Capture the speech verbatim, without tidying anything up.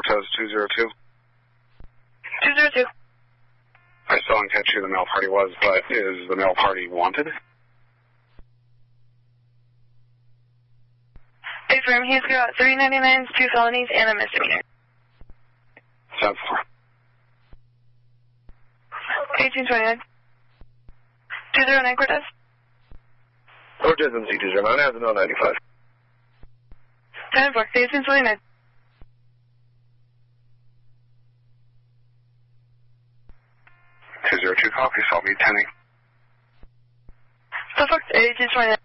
Cortez two zero two. two zero two. I still didn't catch who the male party was, but is the male party wanted? Affirm, he's got three ninety-nines, two felonies, and a misdemeanor. seven four. eighteen twenty-nine. two zero nine Cortez. Cortez M C two zero nine has a no ninety-five. ten four, eighteen twenty-nine. two zero two copy, Salt Mead ten eight. So fuck, eighteen twenty-nine.